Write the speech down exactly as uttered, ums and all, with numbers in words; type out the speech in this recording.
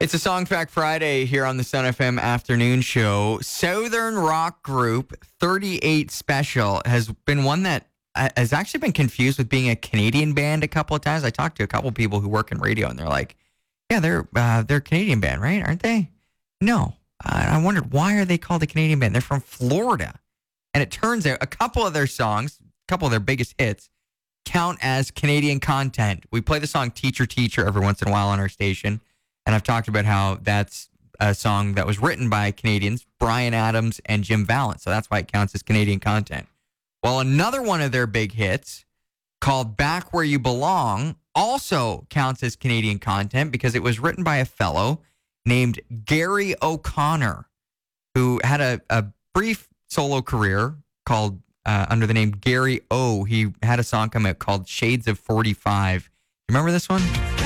It's a Song Fact Friday here on the Sun F M Afternoon Show. Southern rock group thirty-eight Special has been one that uh, has actually been confused with being a Canadian band a couple of times. I talked to a couple of people who work in radio, and they're like, "Yeah, they're uh, they're a Canadian band, right? Aren't they?" No. Uh, I wondered, why are they called a Canadian band? They're from Florida, and it turns out a couple of their songs, a couple of their biggest hits, count as Canadian content. We play the song "Teacher, Teacher" every once in a while on our station. And I've talked about how that's a song that was written by Canadians, Bryan Adams and Jim Vallance. So that's why it counts as Canadian content. Well, another one of their big hits called "Back Where You Belong" also counts as Canadian content because it was written by a fellow named Gary O'Connor, who had a, a brief solo career called uh, under the name Gary O. He had a song come out called "Shades of forty-five." Remember this one?